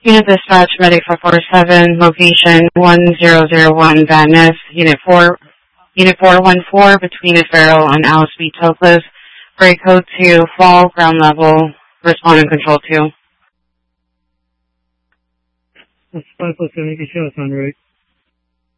Unit Dispatch, Medic 447, location 1001 Van Ness, Unit 414, between Farrell and Alice B. Toklas, break code 2, fall, ground level, respond and control 2. That's 5+7, you can show us on right.